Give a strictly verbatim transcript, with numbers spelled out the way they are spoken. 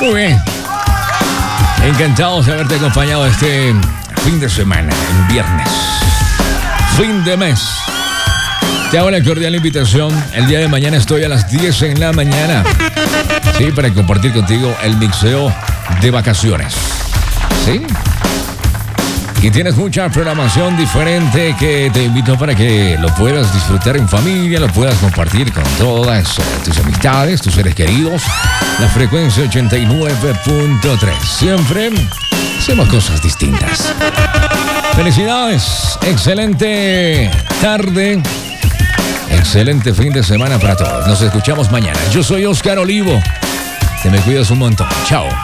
Muy bien. Encantados de haberte acompañado este fin de semana, en viernes. Fin de mes. Te hago la cordial invitación. El día de mañana estoy a las diez en la mañana. Sí, para compartir contigo el mixeo de vacaciones. ¿Sí? Y tienes mucha programación diferente que te invito para que lo puedas disfrutar en familia, lo puedas compartir con todas tus amistades, tus seres queridos. La frecuencia ochenta y nueve punto tres. Siempre hacemos cosas distintas. Felicidades, excelente tarde, excelente fin de semana para todos. Nos escuchamos mañana. Yo soy Oscar Olivo. Te me cuidas un montón. Chao.